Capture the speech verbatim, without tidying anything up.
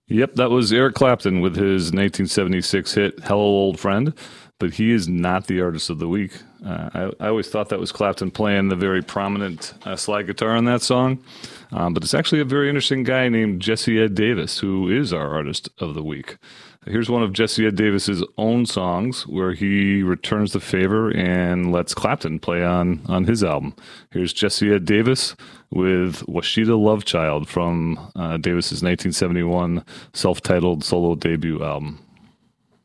Yep, that was Eric Clapton with his nineteen seventy-six hit "Hello, Old Friend," but he is not the artist of the week. Uh, I, I always thought that was Clapton playing the very prominent uh, slide guitar on that song, um, but it's actually a very interesting guy named Jesse Ed Davis who is our artist of the week. Here's one of Jesse Ed Davis's own songs where he returns the favor and lets Clapton play on on his album. Here's Jesse Ed Davis with Washita Love Child from uh, Davis's nineteen seventy-one self-titled solo debut album.